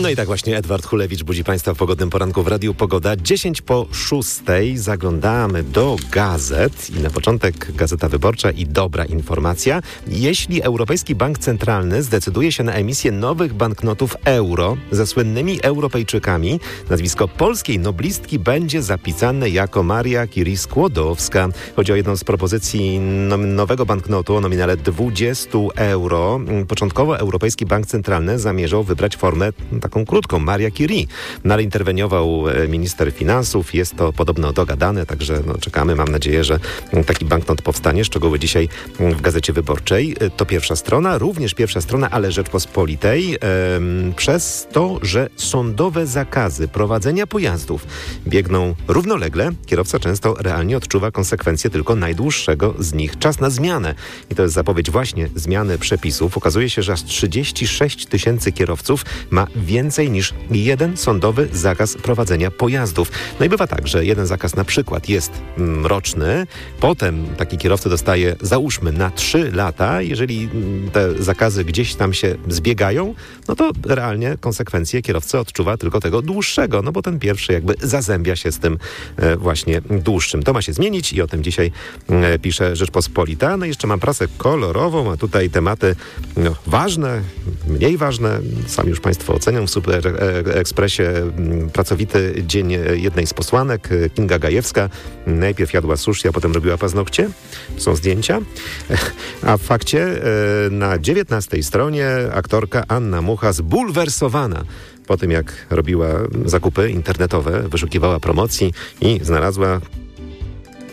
No i tak właśnie Edward Hulewicz budzi Państwa w pogodnym poranku w Radiu Pogoda. 5:50 zaglądamy do gazet i na początek Gazeta Wyborcza i dobra informacja. Jeśli Europejski Bank Centralny zdecyduje się na emisję nowych banknotów euro ze słynnymi Europejczykami, nazwisko polskiej noblistki będzie zapisane jako Maria Curie-Skłodowska. Chodzi o jedną z propozycji nowego banknotu o nominale 20 euro. Początkowo Europejski Bank Centralny zamierzał wybrać formę taką krótką, Maria Curie. No ale interweniował minister finansów. Jest to podobno dogadane, także czekamy. Mam nadzieję, że taki banknot powstanie. Szczegóły dzisiaj w Gazecie Wyborczej. To pierwsza strona, również pierwsza strona, ale Rzeczpospolitej. Przez to, że sądowe zakazy prowadzenia pojazdów biegną równolegle, kierowca często realnie odczuwa konsekwencje tylko najdłuższego z nich. Czas na zmianę. I to jest zapowiedź właśnie zmiany przepisów. Okazuje się, że aż 36 tysięcy kierowców ma więcej niż jeden sądowy zakaz prowadzenia pojazdów. No i bywa tak, że jeden zakaz na przykład jest roczny, potem taki kierowca dostaje, załóżmy, na 3 lata. Jeżeli te zakazy gdzieś tam się zbiegają, no to realnie konsekwencje kierowca odczuwa tylko tego dłuższego, no bo ten pierwszy jakby zazębia się z tym właśnie dłuższym. To ma się zmienić i o tym dzisiaj pisze Rzeczpospolita. No i jeszcze mam prasę kolorową, a tutaj tematy ważne, mniej ważne. Sami już Państwo ocenią. W Super Expressie pracowity dzień jednej z posłanek, Kinga Gajewska. Najpierw jadła sushi, a potem robiła paznokcie. Są zdjęcia. A w Fakcie na 19 stronie aktorka Anna Mucha zbulwersowana po tym, jak robiła zakupy internetowe, wyszukiwała promocji i znalazła